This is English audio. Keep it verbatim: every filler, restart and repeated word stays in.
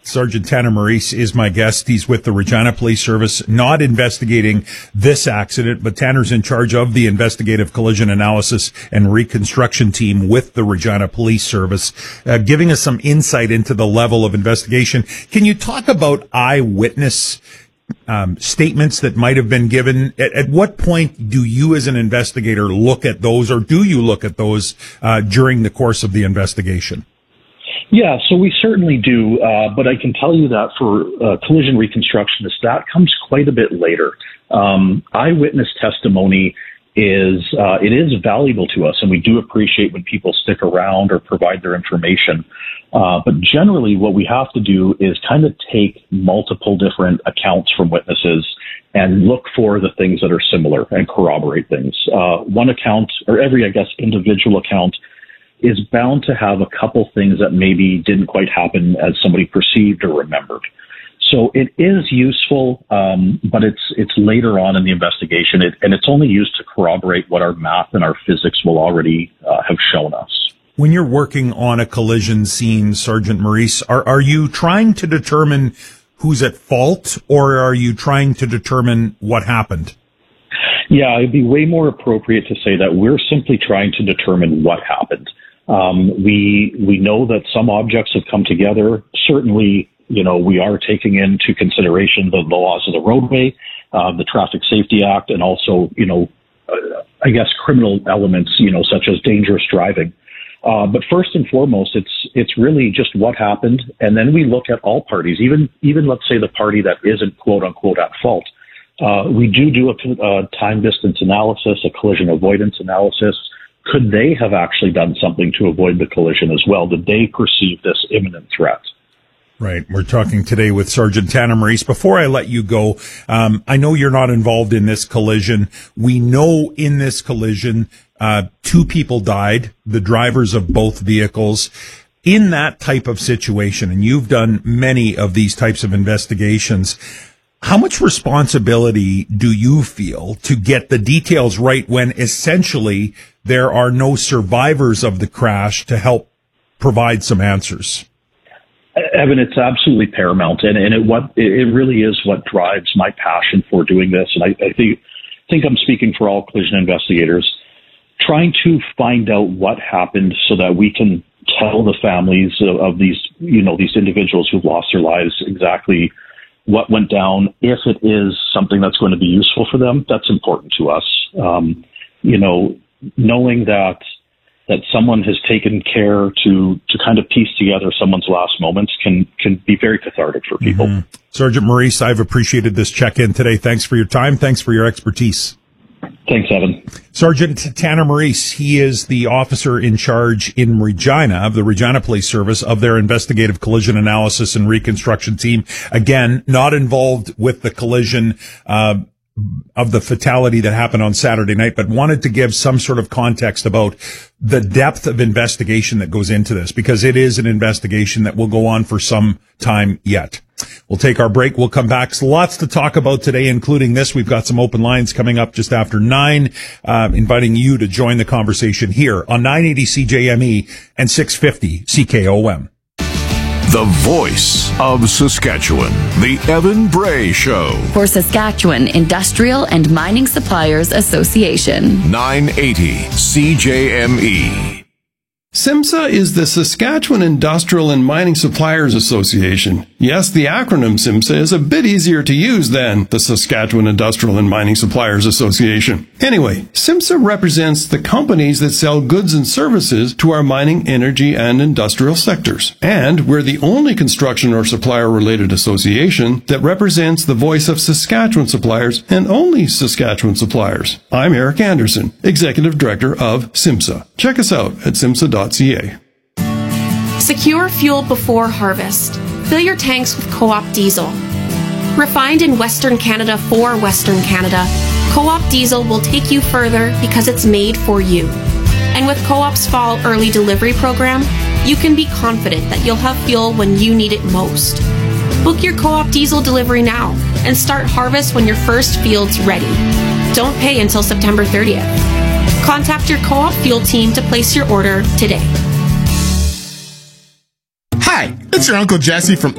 Sergeant Tanner Maurice is my guest. He's with the Regina Police Service, not investigating this accident, but Tanner's in charge of the investigative collision analysis and reconstruction team with the Regina Police Service, uh, giving us some insight into the level of investigation. Can you talk about eyewitness um, statements that might have been given? At, at what point do you as an investigator look at those, or do you look at those uh, during the course of the investigation? Yeah, so we certainly do, uh, but I can tell you that for uh, collision reconstructionists, that comes quite a bit later. Um, eyewitness testimony is uh, it is valuable to us, and we do appreciate when people stick around or provide their information. Uh, but generally, what we have to do is kind of take multiple different accounts from witnesses and look for the things that are similar and corroborate things. Uh, one account, or every, I guess, individual account, is bound to have a couple things that maybe didn't quite happen as somebody perceived or remembered. So it is useful, um, but it's it's later on in the investigation, it, and it's only used to corroborate what our math and our physics will already uh, have shown us. When you're working on a collision scene, Sergeant Maurice, are, are you trying to determine who's at fault, or are you trying to determine what happened? Yeah, it'd be way more appropriate to say that we're simply trying to determine what happened. Um, we we know that some objects have come together. Certainly, you know, we are taking into consideration the, the laws of the roadway, uh, the Traffic Safety Act, and also, you know, uh, I guess criminal elements, you know, such as dangerous driving. Uh, but first and foremost, it's it's really just what happened, and then we look at all parties, even even let's say the party that isn't quote unquote at fault. Uh, we do do a, a time distance analysis, a collision avoidance analysis. Could they have actually done something to avoid the collision as well? Did they perceive this imminent threat? Right. We're talking today with Sergeant Tanner Maurice. Before I let you go, um, I know you're not involved in this collision. We know in this collision, uh, two people died, the drivers of both vehicles. In that type of situation, and you've done many of these types of investigations, how much responsibility do you feel to get the details right when essentially there are no survivors of the crash to help provide some answers? Evan, it's absolutely paramount, and, and it what it really is what drives my passion for doing this. And I, I think think I'm speaking for all collision investigators, trying to find out what happened so that we can tell the families of, of these, you know, these individuals who've lost their lives exactly what went down. If it is something that's going to be useful for them, that's important to us. Um, you know, knowing that that someone has taken care to to kind of piece together someone's last moments can can be very cathartic for people. Mm-hmm. Sergeant Maurice, I've appreciated this check-in today. Thanks for your time. Thanks for your expertise. Thanks, Evan. Sergeant Tanner Maurice, he is the officer in charge in Regina of the Regina Police Service of their investigative collision analysis and reconstruction team. Again, not involved with the collision uh, of the fatality that happened on Saturday night, but wanted to give some sort of context about the depth of investigation that goes into this, because it is an investigation that will go on for some time yet. We'll take our break. We'll come back. Lots to talk about today, including this. We've got some open lines coming up just after nine, uh, inviting you to join the conversation here on nine eighty C J M E and six fifty C K O M. The voice of Saskatchewan, the Evan Bray Show. For Saskatchewan Industrial and Mining Suppliers Association. nine eighty C J M E. SIMSA is the Saskatchewan Industrial and Mining Suppliers Association. Yes, the acronym SIMSA is a bit easier to use than the Saskatchewan Industrial and Mining Suppliers Association. Anyway, SIMSA represents the companies that sell goods and services to our mining, energy, and industrial sectors. And we're the only construction or supplier-related association that represents the voice of Saskatchewan suppliers and only Saskatchewan suppliers. I'm Eric Anderson, Executive Director of SIMSA. Check us out at simsa dot c a. Secure fuel before harvest. Fill your tanks with Co-op diesel. Refined in Western Canada for Western Canada, Co-op diesel will take you further because it's made for you. And with Co-op's fall early delivery program, you can be confident that you'll have fuel when you need it most. Book your Co-op diesel delivery now and start harvest when your first field's ready. Don't pay until September thirtieth. Contact your Co-op fuel team to place your order today. Hi, it's your Uncle Jesse from